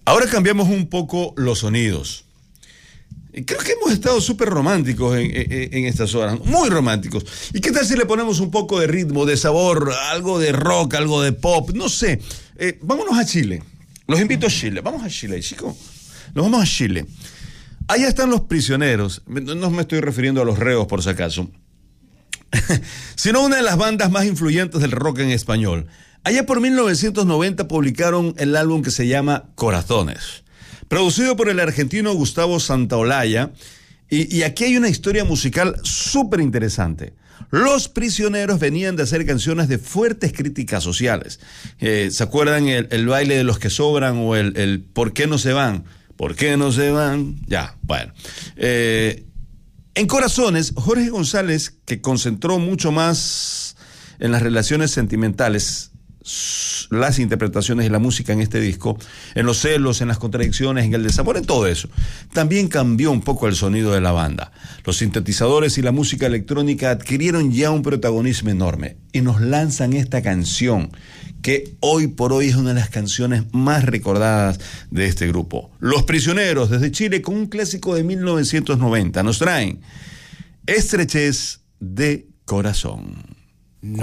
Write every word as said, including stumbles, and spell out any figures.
Ahora cambiamos un poco los sonidos. Creo que hemos estado súper románticos en, en, en estas horas, muy románticos. ¿Y qué tal si le ponemos un poco de ritmo, de sabor, algo de rock, algo de pop? No sé. Eh, vámonos a Chile. Los invito a Chile. Vamos a Chile, chicos. Nos vamos a Chile. Allá están Los Prisioneros. No me estoy refiriendo a los reos, por si acaso. Sino una de las bandas más influyentes del rock en español. Allá por mil novecientos noventa publicaron el álbum que se llama Corazones, producido por el argentino Gustavo Santaolalla, y, y aquí hay una historia musical súper interesante. Los Prisioneros venían de hacer canciones de fuertes críticas sociales. Eh, ¿Se acuerdan el, el baile de los que sobran o el, el ¿por qué no se van? ¿Por qué no se van? Ya, bueno. Eh, en Corazones, Jorge González, que concentró mucho más en las relaciones sentimentales, las interpretaciones y la música en este disco, en los celos, en las contradicciones, en el desamor, en todo eso, también cambió un poco el sonido de la banda. Los sintetizadores y la música electrónica adquirieron ya un protagonismo enorme y nos lanzan esta canción que hoy por hoy es una de las canciones más recordadas de este grupo. Los Prisioneros, desde Chile, con un clásico de mil novecientos noventa, nos traen Estrechez de Corazón.